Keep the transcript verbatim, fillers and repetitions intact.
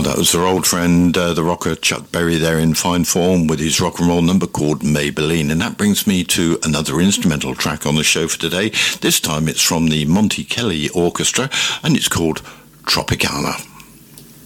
That was our old friend, uh, the rocker Chuck Berry, there in fine form with his rock and roll number called Maybelline. And that brings me to another instrumental track on the show for today. This time it's from the Monte Kelly Orchestra and it's called Tropicana.